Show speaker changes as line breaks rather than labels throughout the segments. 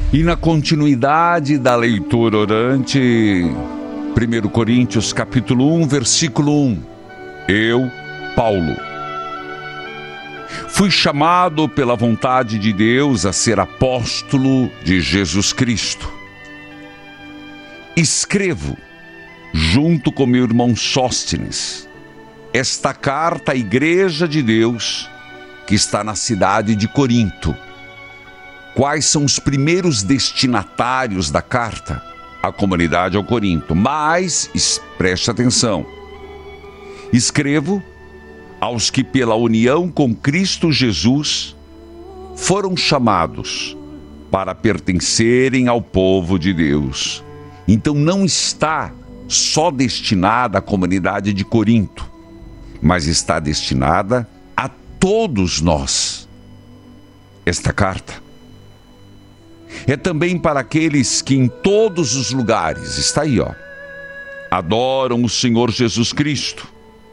E na continuidade da leitura orante, 1 Coríntios capítulo 1, versículo 1. Eu, Paulo, fui chamado pela vontade de Deus a ser apóstolo de Jesus Cristo. Escrevo, junto com meu irmão Sóstenes, esta carta à Igreja de Deus que está na cidade de Corinto. Quais são os primeiros destinatários da carta? A comunidade ao Corinto. Mas, preste atenção, escrevo aos que pela união com Cristo Jesus foram chamados para pertencerem ao povo de Deus. Então não está só destinada à comunidade de Corinto, mas está destinada a todos nós. Esta carta é também para aqueles que em todos os lugares, está aí, adoram o Senhor Jesus Cristo,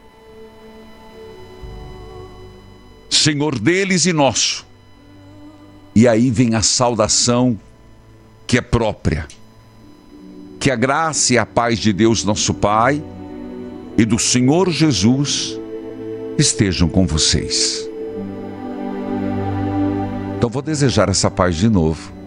Senhor deles e nosso. E aí vem a saudação que é própria. Que a graça e a paz de Deus nosso Pai e do Senhor Jesus estejam com vocês. Então vou desejar essa paz de novo.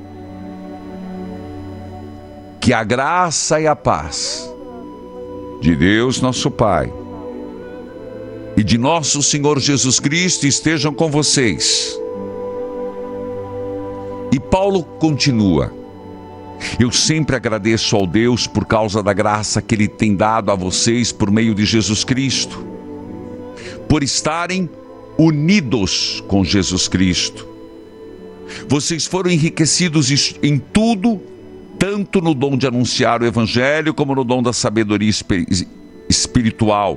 Que a graça e a paz de Deus nosso Pai e de nosso Senhor Jesus Cristo estejam com vocês. E Paulo continua: eu sempre agradeço ao Deus por causa da graça que Ele tem dado a vocês por meio de Jesus Cristo, por estarem unidos com Jesus Cristo. Vocês foram enriquecidos em tudo, tanto no dom de anunciar o Evangelho, como no dom da sabedoria espiritual.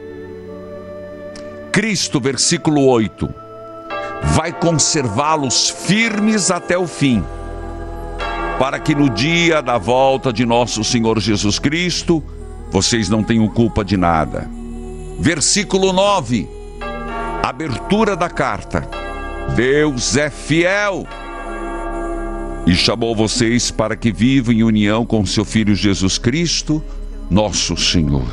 Cristo, versículo 8, vai conservá-los firmes até o fim, para que no dia da volta de nosso Senhor Jesus Cristo, vocês não tenham culpa de nada. Versículo 9, abertura da carta. Deus é fiel e chamou vocês para que vivam em união com seu Filho Jesus Cristo, nosso Senhor.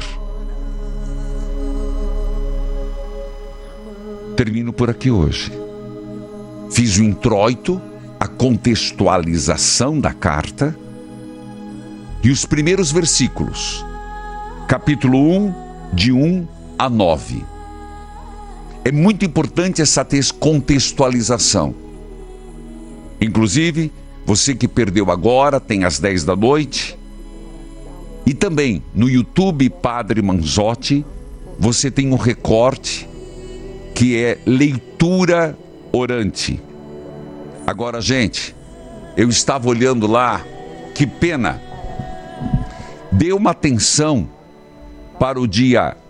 Termino por aqui hoje. Fiz o introito, a contextualização da carta e os primeiros versículos, capítulo 1, de 1 a 9. É muito importante essa contextualização. Inclusive, você que perdeu agora, tem às 10 da noite. E também no YouTube Padre Manzotti, você tem um recorte que é leitura orante. Agora, gente, eu estava olhando lá, que pena. Dê uma atenção para os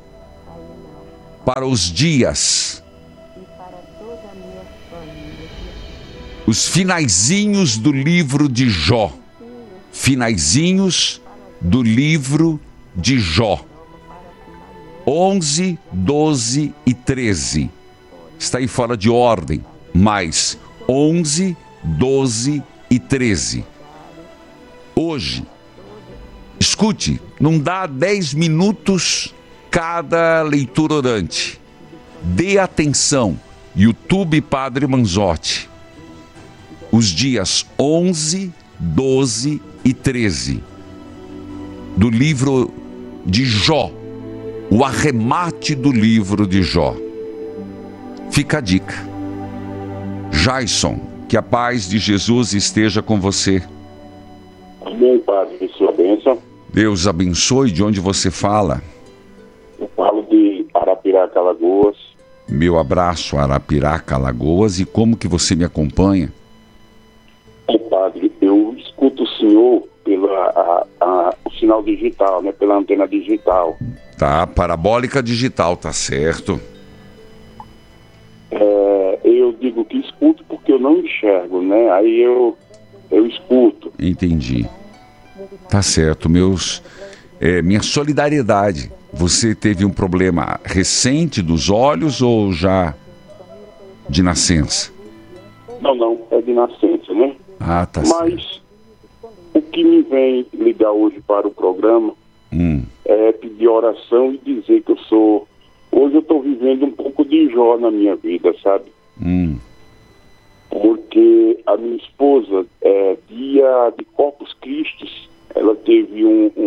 dias, os finaizinhos do livro de Jó. Finaizinhos do livro de Jó. 11, 12 e 13. Está aí fora de ordem, mas 11, 12 e 13. Hoje, escute, não dá 10 minutos cada leitura orante. Dê atenção, YouTube Padre Manzotti. Os dias 11, 12 e 13 do livro de Jó, o arremate do livro de Jó. Fica a dica. Jason, que a paz de Jesus esteja com você.
Amém, Padre, sua bênção.
Deus abençoe. De onde você fala?
Eu falo de Arapiraca, Alagoas.
Meu abraço, Arapiraca, Alagoas. E como que você me acompanha?
Padre, eu escuto o senhor pelo sinal digital, né? Pela antena digital.
Tá, parabólica digital, tá certo.
Eu digo que escuto porque eu não enxergo, né? Aí eu escuto.
Entendi. Tá certo, minha solidariedade. Você teve um problema recente dos olhos ou já de nascença?
Não, é de nascença, né?
Ah, tá
Mas
certo.
que me vem ligar hoje para o programa é pedir oração e dizer que hoje eu estou vivendo um pouco de Jó na minha vida, sabe? Porque a minha esposa, dia de Corpus Christi, ela teve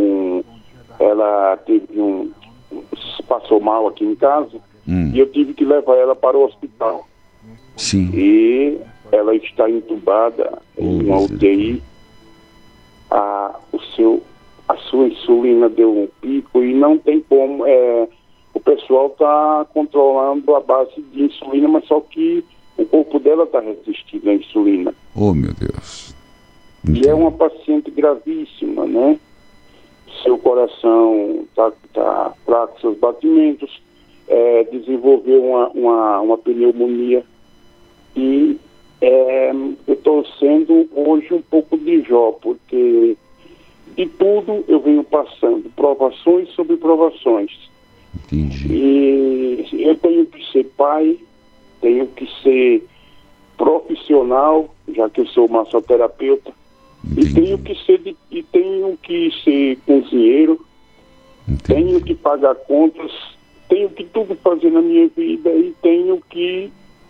passou mal aqui em casa e eu tive que levar ela para o hospital.
Sim.
E ela está entubada em uma UTI. A sua insulina deu um pico e não tem como. O pessoal está controlando a base de insulina, mas só que o corpo dela está resistindo à insulina.
Oh, meu Deus.
E é uma paciente gravíssima, né? Seu coração está fraco, seus batimentos, desenvolveu uma pneumonia. E eu estou sendo hoje um pouco de Jó, porque de tudo eu venho passando, provações sobre provações.
Entendi.
E eu tenho que ser pai, tenho que ser profissional, já que eu sou massoterapeuta. E tenho que ser cozinheiro.
Entendi.
Tenho que pagar contas, tenho que tudo fazer na minha vida e tenho que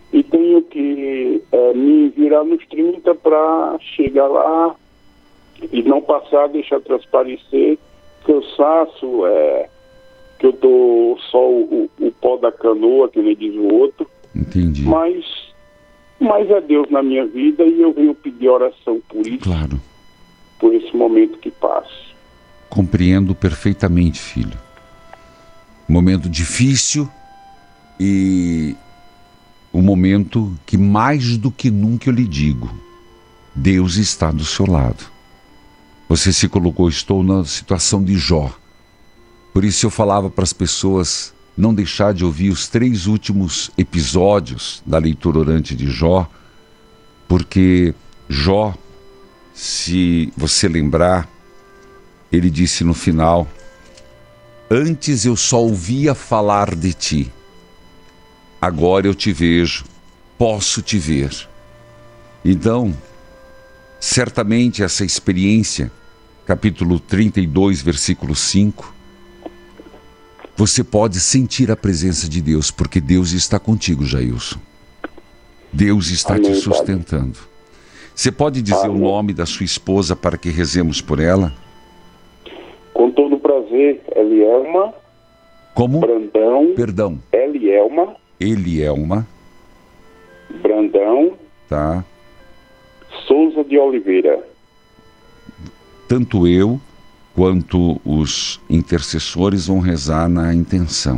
me virar nos 30 para chegar lá e não passar, deixar transparecer cansaço, que eu dou só o pó da canoa, que nem diz o outro.
Entendi.
Mas é Deus na minha vida e eu venho pedir oração por isso.
Claro.
Por esse momento que passo.
Compreendo perfeitamente, filho. Momento difícil e um momento que mais do que nunca eu lhe digo, Deus está do seu lado. Você se colocou, estou na situação de Jó. Por isso eu falava para as pessoas não deixar de ouvir os 3 últimos episódios da leitura orante de Jó, porque Jó, se você lembrar, ele disse no final: antes eu só ouvia falar de ti, agora eu te vejo, posso te ver. Então, certamente essa experiência, capítulo 32, versículo 5, você pode sentir a presença de Deus, porque Deus está contigo, Jailson. Deus está te sustentando. Você pode dizer o nome da sua esposa para que rezemos por ela?
Com todo prazer, Elielma.
Como?
Brandão.
Perdão.
Elielma. Brandão.
Tá.
Souza de Oliveira.
Tanto eu quanto os intercessores vão rezar na intenção.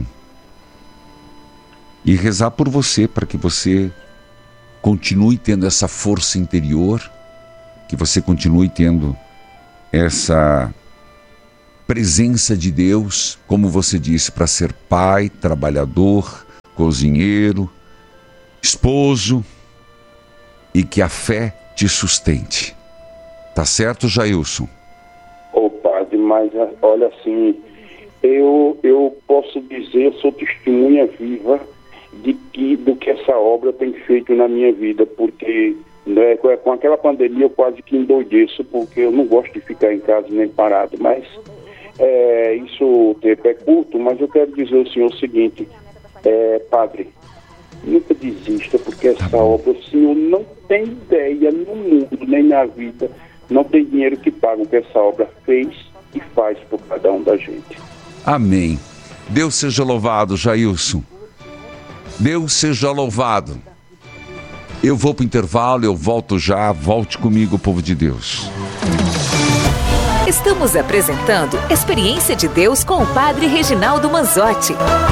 E rezar por você, para que você continue tendo essa força interior, que você continue tendo essa presença de Deus, como você disse, para ser pai, trabalhador, cozinheiro, esposo, e que a fé te sustente. Tá certo, Jailson?
Ô padre, mas olha assim, eu posso dizer, sou testemunha viva do que essa obra tem feito na minha vida, porque com aquela pandemia eu quase que endoideço, porque eu não gosto de ficar em casa nem parado, mas isso o tempo é curto, mas eu quero dizer ao senhor o seguinte, padre, nunca desista, porque essa obra o senhor não tem ideia no mundo, nem na vida, não tem dinheiro que pague o que essa obra fez e faz por cada um da gente.
Amém. Deus seja louvado, Jailson. Deus seja louvado. Eu vou para o intervalo, eu volto já. Volte comigo, povo de Deus.
Estamos apresentando Experiência de Deus com o Padre Reginaldo Manzotti.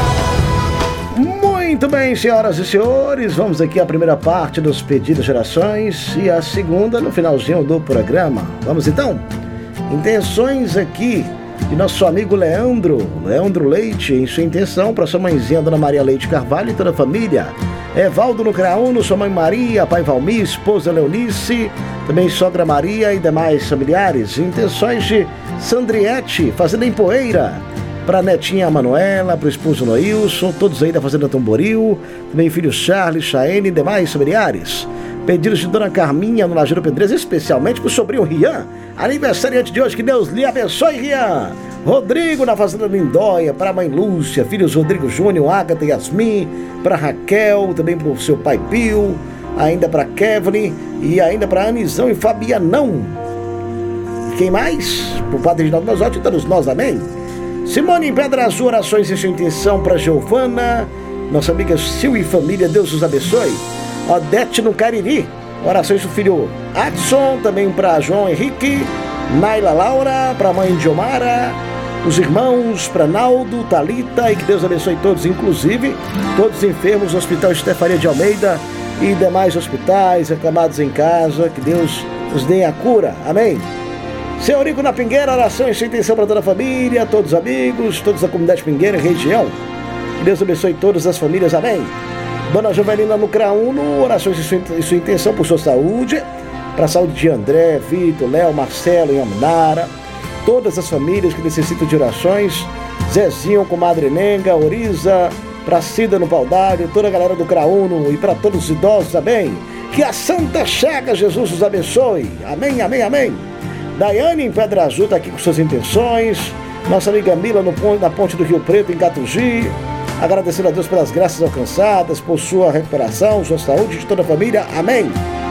Muito bem, senhoras e senhores, vamos aqui à primeira parte dos pedidos de orações e a segunda no finalzinho do programa. Vamos então? Intenções aqui de nosso amigo Leandro Leite, em sua intenção para sua mãezinha, Dona Maria Leite Carvalho e toda a família. Evaldo no Craúno, sua mãe Maria, pai Valmir, esposa Leonice, também sogra Maria e demais familiares. Intenções de Sandriete, fazenda em Poeira, para a netinha Manuela, para o esposo Noilson, todos aí da fazenda Tamboril, também filhos Charles, Chaene e demais familiares. Pedidos de Dona Carminha no Lajeiro Pedreiros, especialmente pro sobrinho Rian, aniversariante de hoje, que Deus lhe abençoe, Rian. Rodrigo na Fazenda Lindóia, para a mãe Lúcia, filhos Rodrigo Júnior, Ágata e Yasmin, para Raquel, também pro seu pai Pio, ainda para Kevin e ainda para Anizão e Fabianão. Quem mais? Pro Padre Reginaldo Manzotti e todos nós, amém? Simone em Pedra Azul, orações em sua intenção para Giovana, nossa amiga Sil e família, Deus os abençoe. Odete no Cariri, orações do filho Adson, também para João Henrique, Naila Laura, para a mãe Diomara, os irmãos, para Naldo, Talita, e que Deus abençoe todos, inclusive todos os enfermos do Hospital Estefaria de Almeida e demais hospitais, acamados em casa, que Deus nos dê a cura, amém. Seu Eurico na Pingueira, oração e sua intenção para toda a família, todos os amigos, todos da comunidade Pingueira e região, que Deus abençoe todas as famílias, amém. Dona Jovelina no Crauno, orações e sua intenção por sua saúde, para a saúde de André, Vitor, Léo, Marcelo e Amnara, todas as famílias que necessitam de orações, Zezinho, comadre Nenga, Oriza, para Cida no Paudalho, toda a galera do Crauno e para todos os idosos, amém. Que a Santa Chaga Jesus os abençoe, amém, amém, amém. Daiane em Pedra Azul está aqui com suas intenções, nossa amiga Mila na Ponte do Rio Preto, em Catugi, agradecendo a Deus pelas graças alcançadas, por sua recuperação, sua saúde, de toda a família, amém.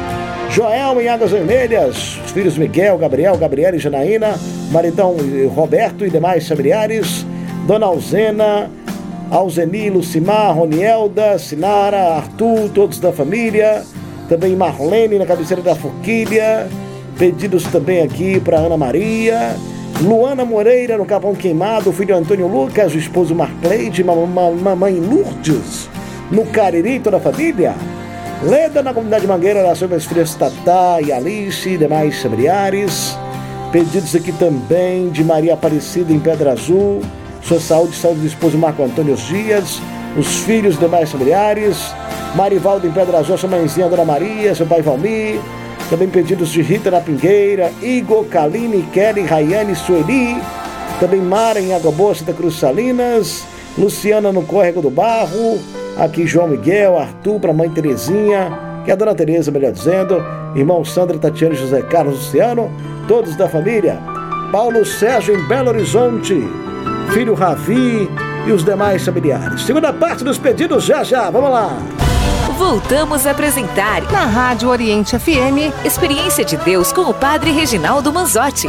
Joel em Águas Vermelhas, os filhos Miguel, Gabriel, Gabriela e Janaína, maridão Roberto e demais familiares, Dona Alzena, Alzeni, Lucimar, Ronielda, Sinara, Arthur, todos da família, também Marlene na cabeceira da Forquilha, pedidos também aqui para Ana Maria, Luana Moreira no Capão Queimado, o filho Antônio Lucas, o esposo Marcleide, mamãe Lourdes no Cariri, toda a família. Leda na comunidade Mangueira, oração das filhas Tatá e Alice e demais familiares. Pedidos aqui também de Maria Aparecida em Pedra Azul, sua saúde do esposo Marco Antônio Dias, os filhos e demais familiares. Marivaldo em Pedra Azul, sua mãezinha Dona Maria, seu pai Valmir. Também pedidos de Rita na Pingueira, Igor, Kaline, Kelly, Rayane, Sueli. Também Mara em Água Boa, Santa Cruz Salinas. Luciana no Córrego do Barro. Aqui João Miguel, Arthur, para a mãe Terezinha, que é a Dona Tereza, melhor dizendo. Irmão Sandra, Tatiana, José Carlos, Luciano, todos da família. Paulo Sérgio em Belo Horizonte. Filho Ravi e os demais familiares. Segunda parte dos pedidos já, vamos lá.
Voltamos a apresentar
na Rádio Oriente FM
Experiência de Deus com o Padre Reginaldo Manzotti.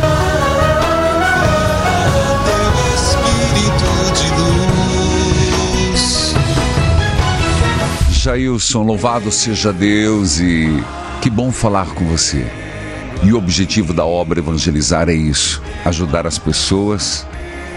Jailson, louvado seja Deus e que bom falar com você. E o objetivo da obra Evangelizar é isso, ajudar as pessoas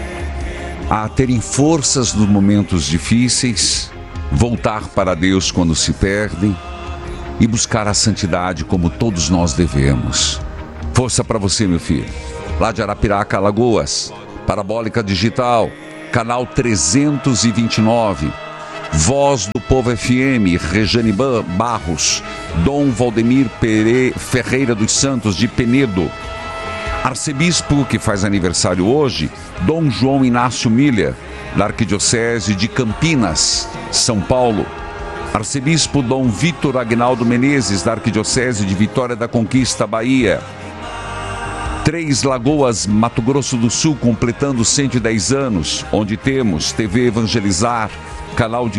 a terem forças nos momentos difíceis, voltar para Deus quando se perdem e buscar a santidade como todos nós devemos. Força para você, meu filho. Lá de Arapiraca, Alagoas, Parabólica Digital, canal 329, Voz do Povo FM, Rejane Barros, Dom Valdemir Ferreira dos Santos de Penedo. Arcebispo, que faz aniversário hoje, Dom João Inácio Miller, da Arquidiocese de Campinas, São Paulo. Arcebispo Dom Vitor Agnaldo Menezes, da Arquidiocese de Vitória da Conquista, Bahia. Três Lagoas, Mato Grosso do Sul, completando 110 anos, onde temos TV Evangelizar, canal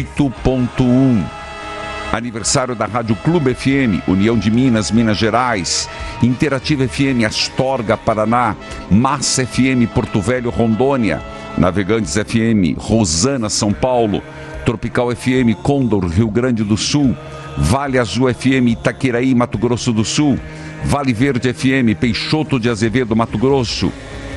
18.1. Aniversário da Rádio Clube FM, União de Minas, Minas Gerais. Interativa FM, Astorga, Paraná. Massa FM, Porto Velho, Rondônia. Navegantes FM, Rosana, São Paulo. Tropical FM, Condor, Rio Grande do Sul. Vale Azul FM, Itaqueraí, Mato Grosso do Sul. Vale Verde FM, Peixoto de Azevedo, Mato Grosso.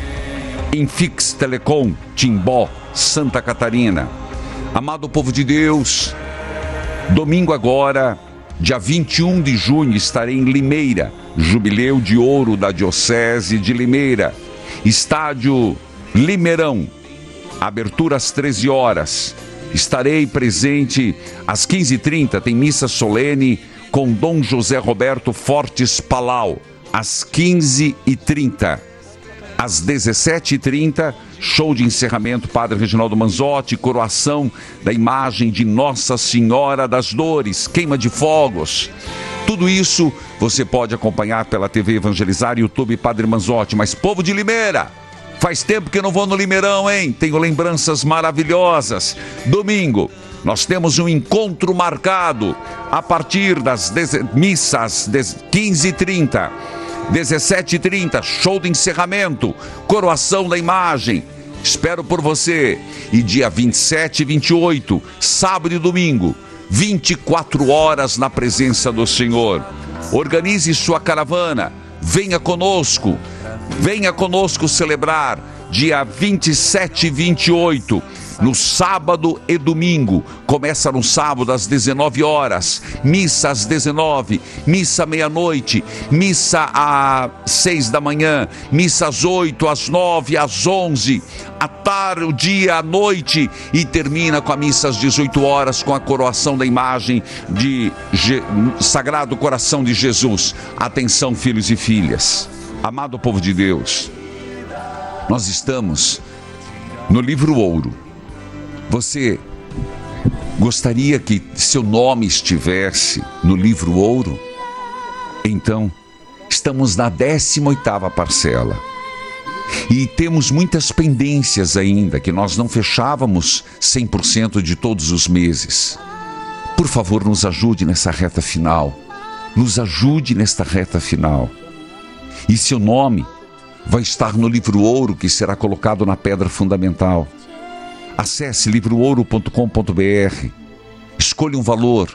Infix Telecom, Timbó, Santa Catarina. Amado povo de Deus, domingo agora, dia 21 de junho, estarei em Limeira, Jubileu de Ouro da Diocese de Limeira. Estádio Limeirão, abertura às 13 horas. Estarei presente às 15h30, tem missa solene com Dom José Roberto Fortes Palau, às 15h30. Às 17h30, show de encerramento, Padre Reginaldo Manzotti, coroação da imagem de Nossa Senhora das Dores, queima de fogos. Tudo isso você pode acompanhar pela TV Evangelizar e YouTube Padre Manzotti. Mas povo de Limeira, faz tempo que eu não vou no Limeirão, hein? Tenho lembranças maravilhosas. Domingo, nós temos um encontro marcado a partir das missas 15h30, 17h30, show de encerramento, coroação da imagem. Espero por você. E dia 27 e 28, sábado e domingo, 24 horas na presença do Senhor. Organize sua caravana, venha conosco celebrar dia 27 e 28, no sábado e domingo. Começa no sábado às 19 horas, missa às 19, missa à meia-noite, missa às 6 da manhã, missa às 8, às 9, às 11, à tarde, o dia, à noite, e termina com a missa às 18 horas com a coroação da imagem de Sagrado Coração de Jesus. Atenção, filhos e filhas, amado povo de Deus, nós estamos no livro Ouro. Você gostaria que seu nome estivesse no livro Ouro? Então, estamos na 18ª parcela. E temos muitas pendências ainda, que nós não fechávamos 100% de todos os meses. Por favor, nos ajude nessa reta final. Nos ajude nesta reta final. E seu nome vai estar no livro Ouro, que será colocado na pedra fundamental. Acesse livroouro.com.br, escolha um valor,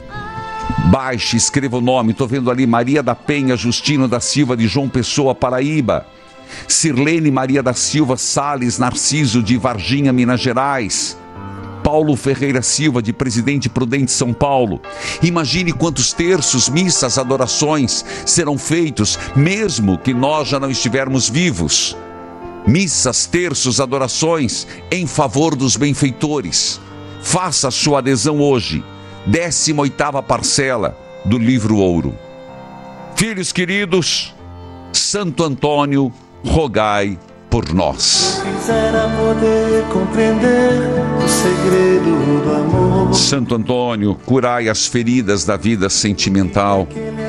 baixe, escreva o nome. Estou vendo ali Maria da Penha Justino da Silva de João Pessoa, Paraíba, Sirlene Maria da Silva Sales Narciso de Varginha, Minas Gerais, Paulo Ferreira Silva de Presidente Prudente, São Paulo. Imagine quantos terços, missas, adorações serão feitos, mesmo que nós já não estivermos vivos. Missas, terços, adorações em favor dos benfeitores. Faça a sua adesão hoje. 18ª parcela do livro Ouro. Filhos queridos, Santo Antônio, rogai por nós.
Quisera poder compreender o segredo do amor.
Santo Antônio, curai as feridas da vida sentimental.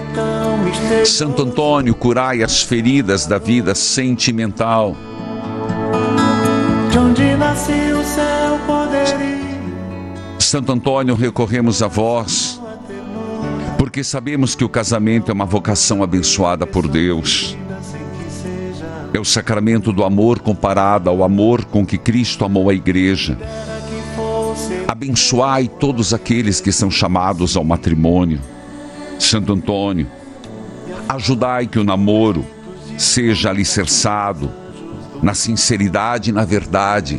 Santo Antônio, curai as feridas da vida sentimental.
De onde nasceu o céu poderia.
Santo Antônio, recorremos a vós, porque sabemos que o casamento é uma vocação abençoada por Deus. É o sacramento do amor comparado ao amor com que Cristo amou a igreja. Abençoai todos aqueles que são chamados ao matrimônio. Santo Antônio, ajudai que o namoro seja alicerçado na sinceridade e na verdade.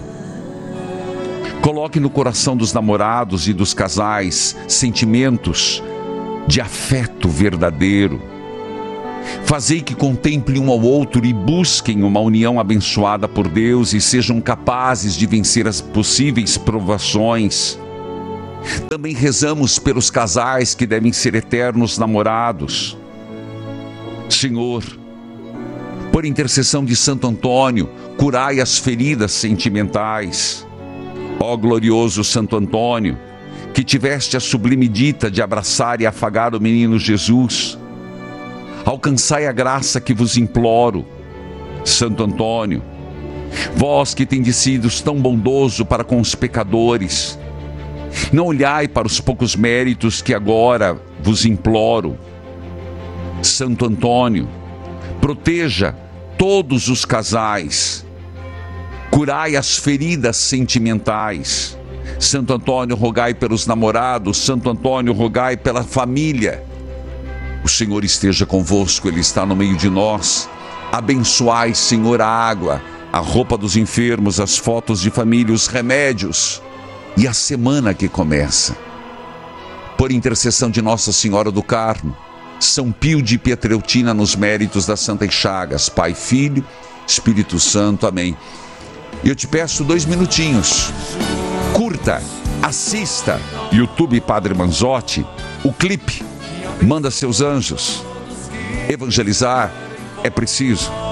Coloque no coração dos namorados e dos casais sentimentos de afeto verdadeiro. Fazei que contemplem um ao outro e busquem uma união abençoada por Deus e sejam capazes de vencer as possíveis provações. Também rezamos pelos casais que devem ser eternos namorados. Senhor, por intercessão de Santo Antônio, curai as feridas sentimentais. Ó glorioso Santo Antônio, que tiveste a sublime dita de abraçar e afagar o menino Jesus, alcançai a graça que vos imploro. Santo Antônio, vós que tendes sido tão bondoso para com os pecadores, não olhai para os poucos méritos que agora vos imploro. Santo Antônio, proteja todos os casais, curai as feridas sentimentais. Santo Antônio, rogai pelos namorados. Santo Antônio, rogai pela família. O Senhor esteja convosco, Ele está no meio de nós. Abençoai, Senhor, a água, a roupa dos enfermos, as fotos de família, os remédios e a semana que começa. Por intercessão de Nossa Senhora do Carmo, São Pio de Pietreutina, nos méritos das Santas Chagas, Pai, Filho, Espírito Santo. Amém. E eu te peço 2 minutinhos. Curta, assista, YouTube Padre Manzotti, o clipe. Manda seus anjos. Evangelizar é preciso.